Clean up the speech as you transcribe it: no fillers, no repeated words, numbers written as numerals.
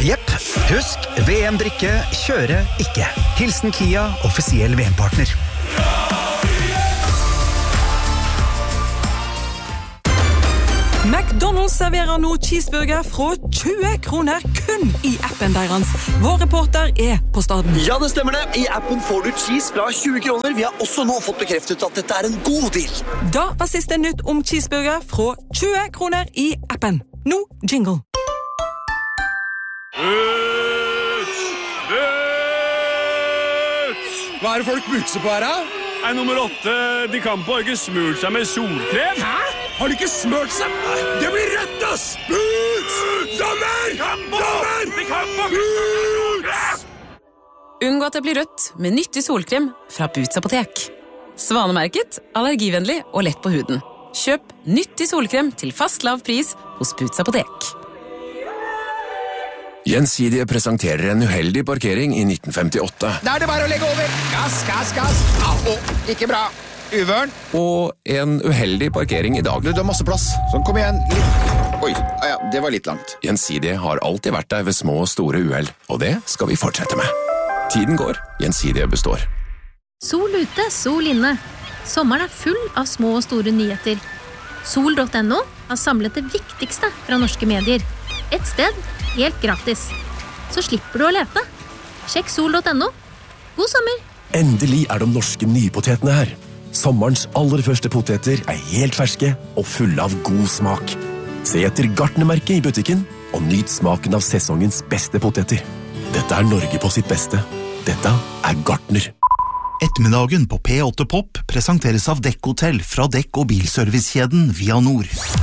Jepp, husk, VM-drikke, kjøre ikke. Hilsen Kia, offisiell VM-partner. McDonald's serverer nå cheeseburger fra 20 kroner kun i appen deres. Vår reporter på staden. Ja, det stemmer det. I appen får du cheese fra 20 kroner. Vi har også nå fått bekreftet at dette en god deal. Da var siste nytt om cheeseburger fra 20 kroner i appen. Nå jingle. Hva det folk butser på her, da? Nummer 8, de Campo har ikke smurt seg med solkrem. Hæ? Har de ikke smurt seg? Det blir rødt, ass! Boots! Dommer! Dommer! De Campo! Boots! Unngå at det blir rødt med nyttig solkrem fra Boots apotek. Svanemerket, allergivennlig og lett på huden. Kjøp nyttig solkrem til fast lav pris hos Boots apotek. Gjensidige presenterer en uheldig parkering i 1958. Da det bare å legge over. Gass, gass, gass. Au, ikke bra. Uvørn. Og en uheldig parkering i dag. Du har masse plass. Sånn, kom igjen. Litt. Oi, ja, det var litt langt. Gjensidige har alltid vært der ved små og store uheld, og det skal vi fortsette med. Tiden går, Gjensidige består. Sol ute, sol inne. Sommeren full av små og store nyheter. Sol.no har samlet det viktigste fra norske medier. Et sted, helt gratis. Så slipper du å lete. Sjekk sol.no. God sommer! Endelig de norske nypotetene her. Sommerens aller første poteter helt ferske og fulle av god smak. Se etter Gartnermerket i butikken og nyt smaken av sesongens beste poteter. Dette Norge på sitt beste. Dette Gartner. Ettermiddagen på P8 Pop presenteres av Dekk Hotell fra Dekk- og bilservicekjeden Via Nord.